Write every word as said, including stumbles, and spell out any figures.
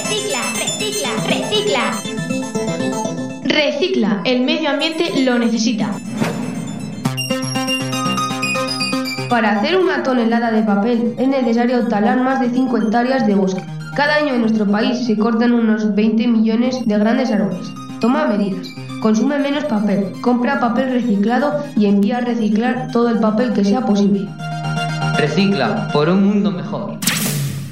Recicla, recicla, recicla. Recicla, el medio ambiente lo necesita. Para hacer una tonelada de papel es necesario talar más de cinco hectáreas de bosque. Cada año en nuestro país se cortan unos veinte millones de grandes árboles. Toma medidas. Consume menos papel, compra papel reciclado y envía a reciclar todo el papel que sea posible. Recicla por un mundo mejor.